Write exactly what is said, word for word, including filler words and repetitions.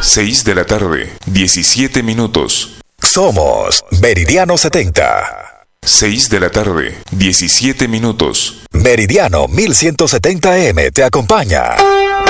seis de la tarde, diecisiete minutos. Somos Meridiano setenta. seis de la tarde, diecisiete minutos. Meridiano mil ciento setenta M te acompaña.